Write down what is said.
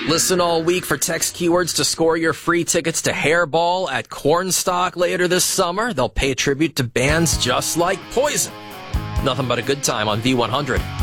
Listen all week for text keywords to score your free tickets to Hairball at Cornstalk later this summer. They'll pay tribute to bands just like Poison. Nothing but a good time on V100.